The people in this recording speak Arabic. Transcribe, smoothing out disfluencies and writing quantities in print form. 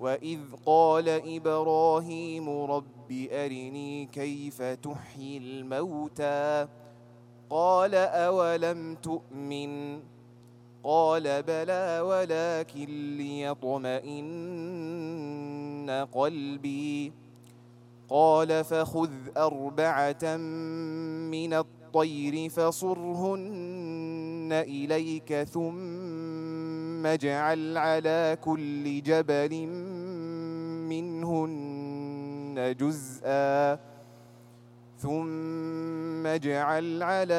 وإذ قال إبراهيم رب أرني كيف تحيي الموتى قال أولم تؤمن قال بلى ولكن ليطمئن قلبي قال فخذ 4 من الطير فصرهن إليك ثم اجعل على كل جبل منهن جزءا ثم اجعل على